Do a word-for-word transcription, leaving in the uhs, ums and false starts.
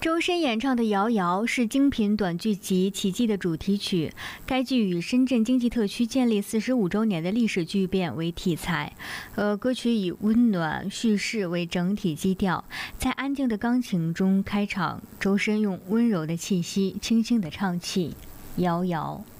周深演唱的《摇摇》是精品短剧集《奇迹》的主题曲。该剧以深圳经济特区建立四十五周年的历史巨变为题材，呃，歌曲以温暖叙事为整体基调，在安静的钢琴中开场，周深用温柔的气息轻轻地唱起《摇摇》。